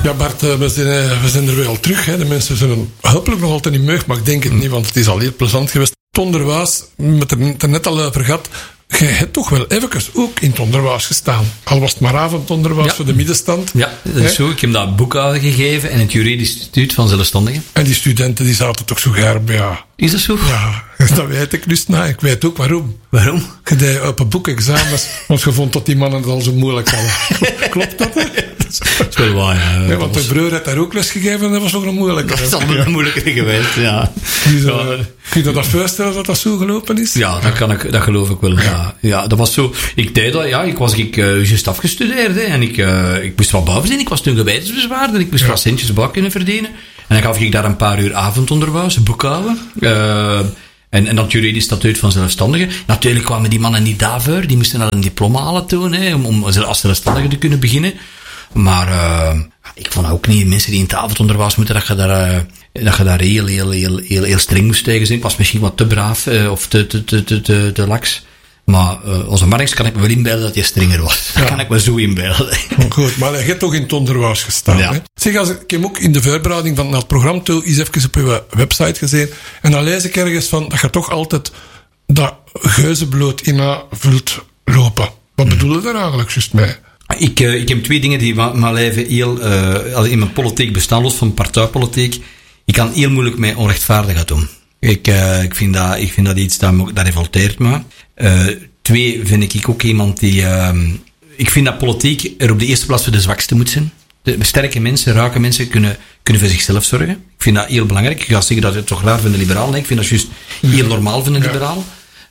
Ja, Bart, we zijn er weer al terug. Hè. De mensen zijn hopelijk nog altijd niet meug, maar ik denk het niet, want het is al heel plezant geweest. Het onderwijs, met het er net al over gehad, jij hebt toch wel even ook in het onderwijs gestaan. Al was het maar avondonderwijs voor de middenstand. Ja, dat is zo. Ik heb dat boek uitgegeven en het Juridisch Instituut van Zelfstandigen. En die studenten die zaten toch zo scherp, ja. Is dat zo? Ja, dat weet ik dus. Nou, ik weet ook waarom. Waarom? Je deed op een boekexamens, want je vond dat die mannen het al zo moeilijk hadden. Klopt dat, hè? Dat is wel waar, ja. Ja, want de broer had daar ook les gegeven en dat was ook nog moeilijker. Dat is al een moeilijker geweest, ja. Dus, kun je dat voorstellen dat dat zo gelopen is? Ja, dat geloof ik wel. Ja, dat was zo. Ik deed dat, ja. Ik was juist afgestudeerd, hè, en ik moest wat boven zijn. Ik was toen gewetensbezwaarder. Ik moest wat centjes bij kunnen verdienen. En dan gaf ik daar een paar uur avondonderwijs, boekhouden. En dat juridisch statuut van zelfstandigen. Natuurlijk kwamen die mannen niet daarvoor. Die moesten al een diploma halen toen, hè, om als zelfstandige te kunnen beginnen. Maar ik vond ook niet mensen die in het avondonderwijs moeten, dat je daar heel streng moest tegen zijn. Ik was misschien wat te braaf of te laks. Maar onze Marx kan ik me wel inbeelden dat hij strenger was. Dat kan ik me zo inbeelden. Goed, maar je hebt toch in het onderwijs gestaan. Ja. Hè? Zeg, ik heb ook in de voorbereiding van het programma toe eens even op je website gezien. En dan lees ik ergens van dat je toch altijd dat geuzenbloed invult lopen. Wat bedoel je daar eigenlijk juist mee? Ik heb twee dingen die mijn leven heel, in mijn politiek bestaan, los van partijpolitiek. Ik kan heel moeilijk met onrechtvaardigheid doen. Ik vind dat iets dat revolteert me. Twee, vind ik ook iemand die, ik vind dat politiek er op de eerste plaats voor de zwakste moet zijn. De sterke mensen, rake mensen kunnen voor zichzelf zorgen. Ik vind dat heel belangrijk. Ik ga zeggen dat het toch raar van de liberalen. Ik vind dat juist heel normaal van de liberaal.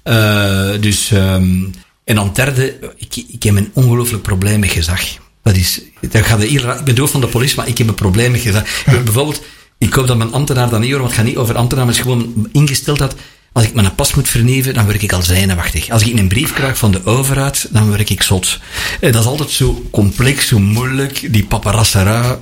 En dan derde, ik heb een ongelooflijk probleem met gezag. Ik ben doof van de politie, maar ik heb een probleem met gezag. Bijvoorbeeld, ik hoop dat mijn ambtenaar dat niet hoort, want het gaat niet over ambtenaar, maar het is gewoon ingesteld dat als ik mijn pas moet vernieuwen, dan word ik al zenuwachtig. Als ik een brief krijg van de overheid, dan word ik zot. Dat is altijd zo complex, zo moeilijk, die paparassera.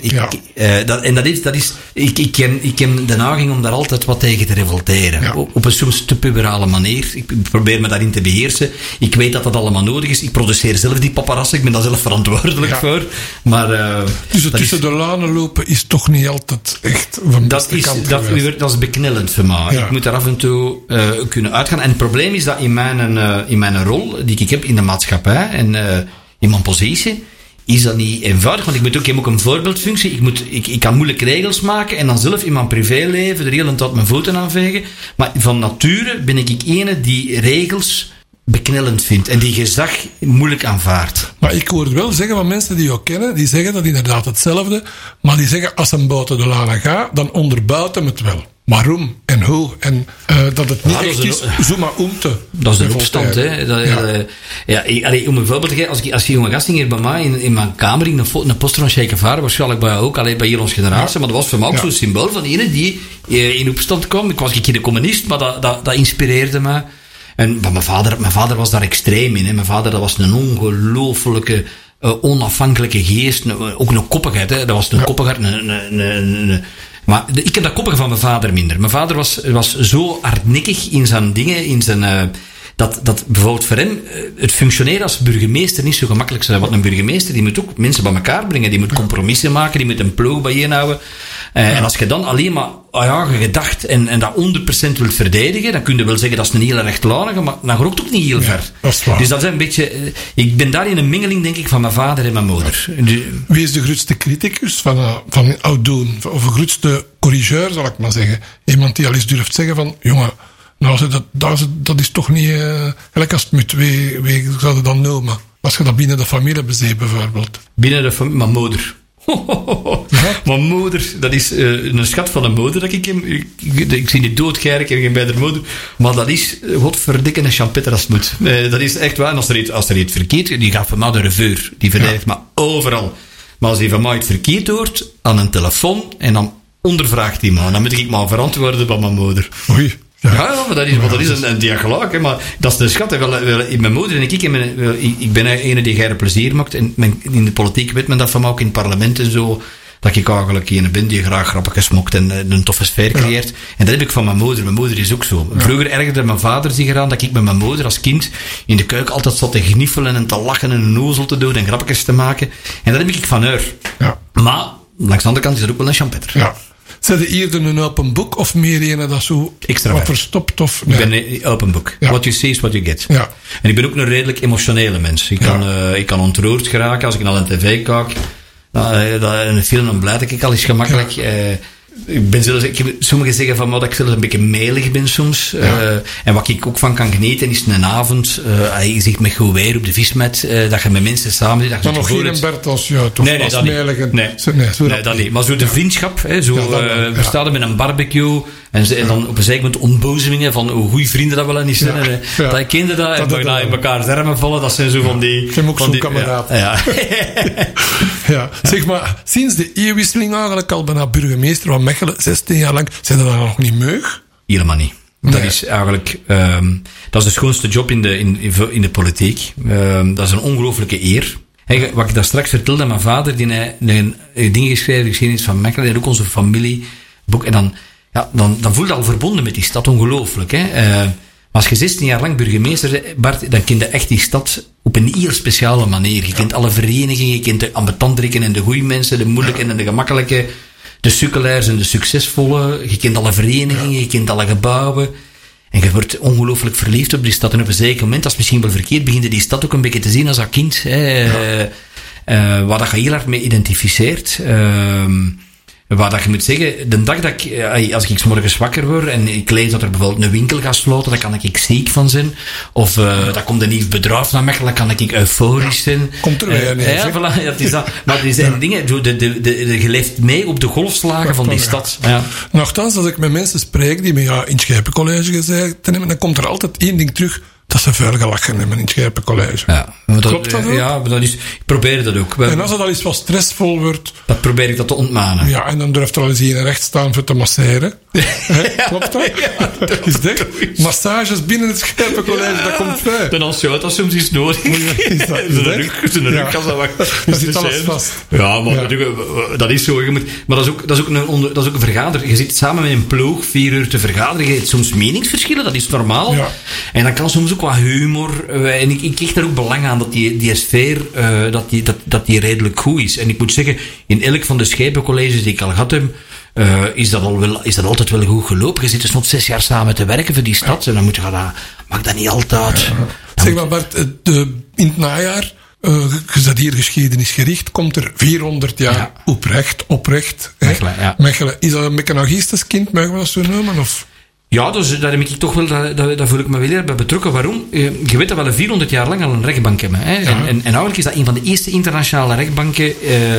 Ik ken de neiging om daar altijd wat tegen te revolteren. Ja. Op een soms te puberale manier. Ik probeer me daarin te beheersen. Ik weet dat dat allemaal nodig is. Ik produceer zelf die paparassen. Ik ben daar zelf verantwoordelijk voor. Maar, dus het tussen de lanen lopen is toch niet altijd echt van beste kant geweest. Dat is beknellend voor mij. Ja. Ik moet daar af en toe kunnen uitgaan. En het probleem is dat in mijn rol die ik heb in de maatschappij en in mijn positie, is dat niet eenvoudig. Want ik heb ook een voorbeeldfunctie. Ik kan moeilijke regels maken en dan zelf in mijn privéleven er heel een tijd mijn voeten aan vegen. Maar van nature ben ik ene die regels beknellend vindt en die gezag moeilijk aanvaardt. Maar ik hoor wel zeggen van mensen die je ook kennen, die zeggen dat inderdaad hetzelfde, maar die zeggen als een buiten de lanen gaat, dan onderbouwt hem het wel. Waarom en hoe en dat het niet echt is zomaar om te. Dat is de opstand, hè. Om een voorbeeld te geven, als je jonge gast hier bij mij in mijn kamer een poster van Sheikh Varen, waarschijnlijk bij jou ook, bij hier ons generatie, maar dat was voor mij ook zo'n symbool van ene die in opstand kwam. Ik was een keer de communist, maar dat inspireerde me. En mijn vader was daar extreem in. Hè. Mijn vader, dat was een ongelooflijke, onafhankelijke geest. Ook een koppigheid, hè. Dat was een koppigheid, maar ik heb dat koppige van mijn vader minder. Mijn vader was zo hardnekkig in zijn dingen, dat bijvoorbeeld voor hem het functioneren als burgemeester niet zo gemakkelijk zou zijn. Want een burgemeester, die moet ook mensen bij elkaar brengen, die moet compromissen maken, die moet een ploeg bijeenhouden. En als je dan alleen maar gedacht en dat 100% wilt verdedigen, dan kun je wel zeggen dat is een hele rechtlijnige, maar dan gaat het ook niet heel ver. Dat is waar. Dus dat is een beetje, ik ben daar in een mengeling, denk ik, van mijn vader en mijn moeder. Wie is de grootste criticus van oud doen? Of de grootste corrigeur, zal ik maar zeggen? Iemand die al eens durft zeggen van, jongen, nou, dat is toch niet, gelijk als het met twee zou je dan noemen. Als je dat binnen de familie bezet, bijvoorbeeld. Binnen de familie, mijn moeder. Mijn moeder, dat is een schat van een moeder dat ik heb. Ik zie die doodgeirig en bij de moeder. Maar dat is, godverdikke, een champetter als het moet. Dat is echt waar. En als er iets verkeerd, die gaat van mij de reveur. Die verdedigt me overal. Maar als die van mij iets verkeerd hoort, aan een telefoon, en dan ondervraagt hij me. Dan moet ik maar verantwoorden van mijn moeder. Oei. Ja, maar dat is een diagelaag, hè, maar dat is de schat. In mijn moeder en ik ben een die geire plezier maakt. En in de politiek weet men dat van mij ook in het parlement en zo. Dat ik eigenlijk een ben die graag grappig mokt en een toffe sfeer creëert. Ja. En dat heb ik van mijn moeder. Mijn moeder is ook zo. Ja. Vroeger ergerde mijn vader zich eraan dat ik met mijn moeder als kind in de keuken altijd zat te gniffelen en te lachen en een nozel te doen en grapjes te maken. En dat heb ik van haar. Ja. Maar langs de andere kant is dat ook wel een champetter. Ja. Zijn de eerder een open boek of meer een dat zo Extravert. wat verstopt? Of, nee. Ik ben een open boek. Ja. What you see is what you get. Ja. En ik ben ook een redelijk emotionele mens. Ik kan ontroerd geraken als ik naar een tv kijk. Een film, dan blijf ik al eens gemakkelijk. Ja. Ik ben zelfs, sommigen zeggen van dat ik zelfs een beetje melig ben soms. Ja. En wat ik ook van kan genieten is een avond, je zit met goed weer op de vismet, dat je met mensen samen zit. Maar nog geen Bert als jou, toch? Nee, dat niet. Nee, dat niet. Maar zo de vriendschap, we staan met een barbecue en dan op een zeker moment ontbozemingen van hoe goede vrienden dat wel niet zijn. Dat kinderen dat en in elkaar dermen vallen, dat zijn zo van die... Geen ook zo'n kameraad. Ja. Ja. Zeg maar, sinds de eeuwwisseling eigenlijk al bijna burgemeester van Mechelen, 16 jaar lang, zijn er dan nog niet meug? Helemaal niet. Nee. Dat is eigenlijk, dat is de schoonste job in de politiek. Dat is een ongelooflijke eer. Hey, wat ik daar straks vertelde, mijn vader, die een ding geschreven, geschiedenis van Mechelen, en ook onze familieboek, en dan voel je al verbonden met die stad, ongelooflijk, hè. Maar als je 16 jaar lang burgemeester bent, Bart, dan ken je echt die stad op een heel speciale manier. Je kent alle verenigingen, je kent de ambetantrijken en de goeie mensen, de moeilijke en de gemakkelijke, de sukkelaars en de succesvolle. Je kent alle verenigingen, je kent alle gebouwen. En je wordt ongelooflijk verliefd op die stad. En op een zeker moment, dat is misschien wel verkeerd, begin je die stad ook een beetje te zien als dat kind. Waar dat je heel hard mee identificeert. Waar dat je moet zeggen, de dag dat als ik 's morgens wakker word en ik lees dat er bijvoorbeeld een winkel gaat sluiten, dan kan ik ziek van zijn. Of dat komt een nieuw bedrijf naar Mechelen, dan kan ik euforisch zijn. Komt er weer niet. Voilà, dat is dat. Maar die zijn dingen, je leeft mee op de golfslagen van die stad. Ja. Nochtans, als ik met mensen spreek die me in het Schepencollege gezegd hebben, dan komt er altijd één ding terug. Dat ze vuil gelachen hebben in het Schepencollege. Ja, klopt dat ook? Ja, maar ik probeer dat ook. En als het al eens wat stressvol wordt... Dat probeer ik dat te ontmanen. Ja, en dan durft er al eens hier recht staan voor te masseren. Klopt dat? Ja, dat is dat. Massages binnen het Schepencollege, dat komt vrij. Dan als dat soms is nodig. Is dat rug als dat zit alles vast. Ja, maar dat is zo. Maar dat is ook een vergader. Je zit samen met een ploeg 4 uur te vergaderen. Je hebt soms meningsverschillen, dat is normaal. Ja. En dan kan soms ook wat humor. En ik krijg daar ook belang aan dat die sfeer, dat die redelijk goed is. En ik moet zeggen, in elk van de schepencolleges die ik al gehad heb, is dat altijd wel goed gelopen. Je zit dus nog 6 jaar samen te werken voor die stad. En dan moet je mag dat niet altijd. Zeg maar Bart, in het najaar, je zat hier geschiedenisgericht, komt er 400 jaar oprecht. Mechelen, ja. Mechelen. Is dat een mechanagistisch-kind, mogen we dat zo noemen? Of? Ja, dus daar heb ik toch wel, daar voel ik me wel heel bij betrokken. Waarom? Je weet dat we al 400 jaar lang al een rechtbank hebben. Hè? Ja. En eigenlijk is dat een van de eerste internationale rechtbanken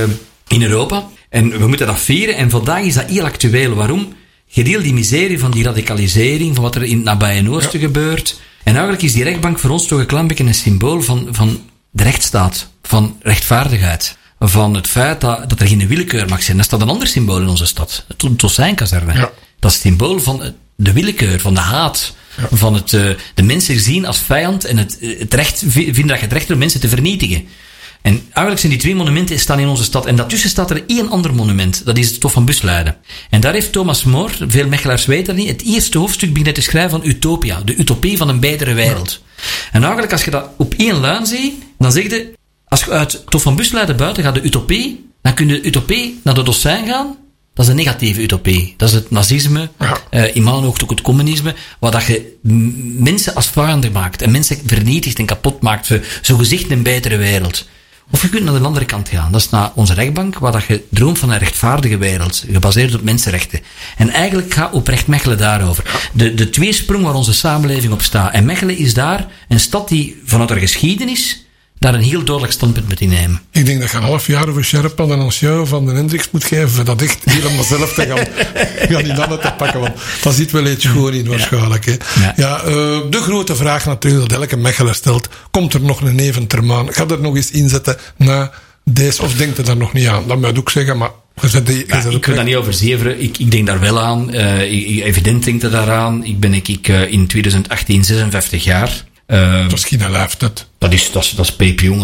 in Europa. En we moeten dat vieren. En vandaag is dat heel actueel. Waarom? Gedeel die miserie van die radicalisering, van wat er in het nabije Oosten gebeurt. En eigenlijk is die rechtbank voor ons toch een klein beetje een symbool van de rechtsstaat, van rechtvaardigheid. Van het feit dat er geen willekeur mag zijn. Dat staat een ander symbool in onze stad. Het Tossijnkazerne. Ja. Dat is het symbool van de willekeur, van de haat. Ja. Van de mensen zien als vijand en het recht, vinden dat je het recht hebt om mensen te vernietigen. En eigenlijk zijn die 2 monumenten staan in onze stad. En daartussen staat er 1 ander monument. Dat is het Hof van Busluiden. En daar heeft Thomas More, veel Mechelaars weten dat niet, het eerste hoofdstuk begint te schrijven van Utopia. De utopie van een betere wereld. Ja. En eigenlijk als je dat op 1 lijn ziet, dan zeg je, als je uit het Hof van Busluiden buiten gaat, de utopie, dan kun je de utopie naar de Dossijn gaan. Dat is een negatieve utopie. Dat is het nazisme, in mijn oog ook het communisme, waar dat je mensen als vijanden maakt en mensen vernietigt en kapot maakt voor zogezegd een betere wereld. Of je kunt naar de andere kant gaan. Dat is naar onze rechtbank, waar dat je droomt van een rechtvaardige wereld, gebaseerd op mensenrechten. En eigenlijk gaat oprecht Mechelen daarover. De tweesprong waar onze samenleving op staat. En Mechelen is daar een stad die vanuit haar geschiedenis daar een heel duidelijk standpunt moet innemen. Ik denk dat je een half jaar over Sherpa en ons jou van de Hendricks moet geven, voor dat echt helemaal zelf te gaan die handen te pakken, want dat zit wel iets gewoon in waarschijnlijk. Hè. Ja. De grote vraag natuurlijk dat elke Mecheler stelt, komt er nog een Eventermaan? Ga er nog eens inzetten na deze, of denkt er daar nog niet aan? Dat moet ik ook zeggen, maar ik wil daar niet over zeveren. Ik denk daar wel aan. Evident denkt er daaraan. Ik ben in 2018 56 jaar. Dat is geen leeftijd. Dat is peepjong.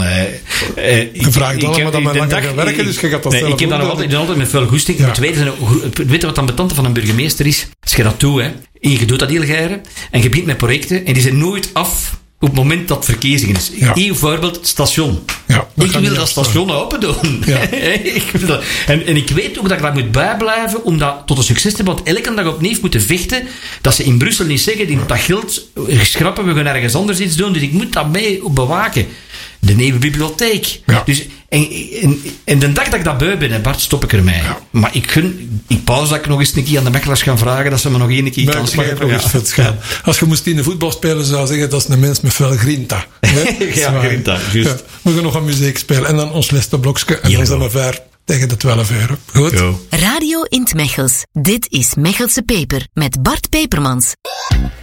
Je vraagt allemaal dat maar langer gaan werken, dus je gaat dat zelf ik doe altijd met veel goesting. Ja. Weet je wat dan betante van een burgemeester is? Als je dat doet, en je doet dat heel geiren, en je begint met projecten, en die zijn nooit af op het moment dat verkiezingen is. Ja. Hier bijvoorbeeld het station. Ja, Ik wil dat station open doen. Ja. Ik wil dat. En ik weet ook dat ik daar moet bijblijven om dat tot een succes te hebben. Want elke dag opnieuw moeten vechten. Dat ze in Brussel niet zeggen, dat geld schrappen, we gaan ergens anders iets doen. Dus ik moet dat mee bewaken. De nieuwe bibliotheek. Ja. Dus, en de dag dat ik dat beu ben, Bart, stop ik ermee. Ja. Maar ik pauze dat ik nog eens een keer aan de mechelaars gaan vragen dat ze me nog één keer kan schrijven. Als je moest in de voetbal spelen, zou je zeggen, dat is een mens met veel grinta. Ja, grinta, juist. Ja, we gaan nog een muziek spelen. En dan ons laatste blokje. En dan zijn we ver tegen de 12 euro. Goed? Radio in 't Mechels. Dit is Mechelse Peper met Bart Pepermans.